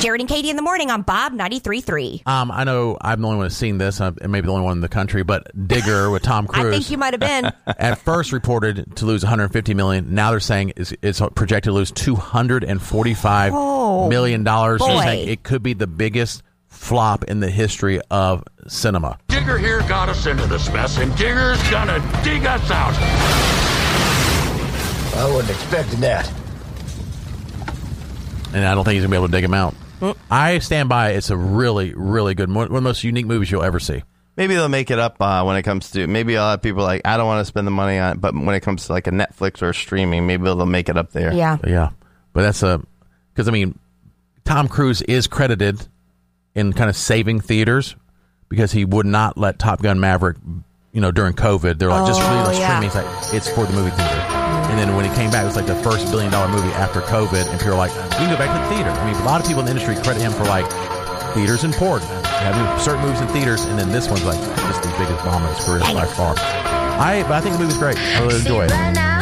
Jared and Katie in the morning on Bob 93.3. I know I'm the only one who's seen this, and maybe the only one in the country, but Digger with Tom Cruise. I think you might have been. At first reported to lose $150 million. Now they're saying it's projected to lose $245 million. They're saying it could be the biggest flop in the history of cinema. Digger here got us into this mess, and Digger's gonna dig us out. I wasn't expecting that. And I don't think he's going to be able to dig him out. I stand by it's a really, really good, one of the most unique movies you'll ever see. Maybe they'll make it up when it comes to, maybe a lot of people are like, I don't want to spend the money on it, but when it comes to like a Netflix or a streaming, maybe they'll make it up there. Yeah. But that's because I mean, Tom Cruise is credited in kind of saving theaters because he would not let Top Gun Maverick, during COVID, they're like, just release on streaming. It's like, it's for the movie theater. And then when he came back, it was like the first $1 billion movie after COVID, and people are like, we can go back to the theater. I mean, a lot of people in the industry credit him for like, theater's important. Having certain movies in theaters, and then this one's like just the biggest bomb of his career by far. But I think the movie's great. I really enjoy it.